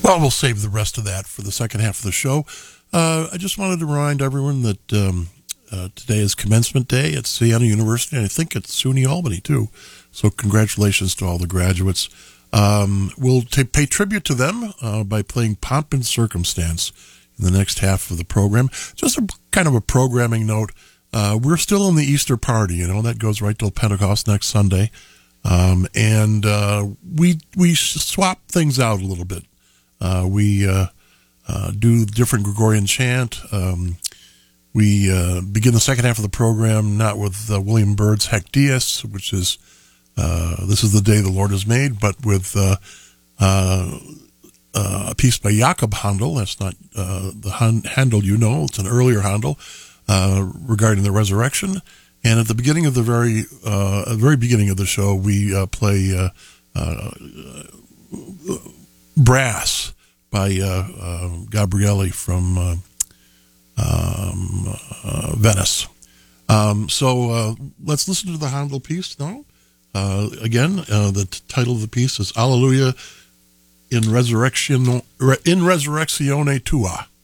Well, we'll save the rest of that for the second half of the show. I just wanted to remind everyone that today is commencement day at Siena University, and I think at SUNY Albany, too. So congratulations to all the graduates. We'll pay tribute to them by playing Pomp and Circumstance in the next half of the program. Just a kind of a programming note. We're still in the Easter party, that goes right till Pentecost next Sunday. And we swap things out a little bit. We do different Gregorian chant. We begin the second half of the program not with William Byrd's Haec Dies, which is this is the day the Lord has made, but with a piece by Jakob Handel. That's not the Handel it's an earlier Handel regarding the resurrection. And at the beginning of the very beginning of the show, we play Brass by Gabrielli from Venice. So let's listen to the Handel piece now. Again, the title of the piece is Alleluia in Resurrectione Tua.